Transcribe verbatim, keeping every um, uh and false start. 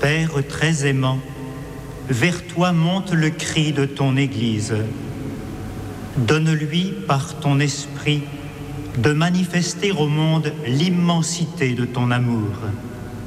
Père très aimant, vers toi monte le cri de ton Église. Donne-lui par ton esprit de manifester au monde l'immensité de ton amour.